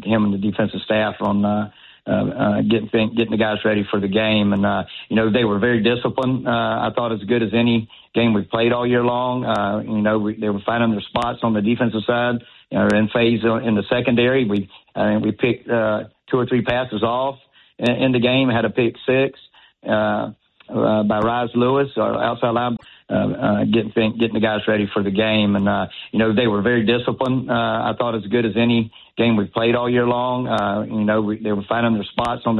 him and the defensive staff on getting the guys ready for the game. And, they were very disciplined. I thought as good as any game we've played all year long. They were finding their spots on the defensive side, in phase in the secondary. We picked 2 or 3 passes off in the game, had a pick 6 by Rise Lewis, our outside line, getting the guys ready for the game. And, they were very disciplined. I thought as good as any game we've played all year long. They were finding their spots on the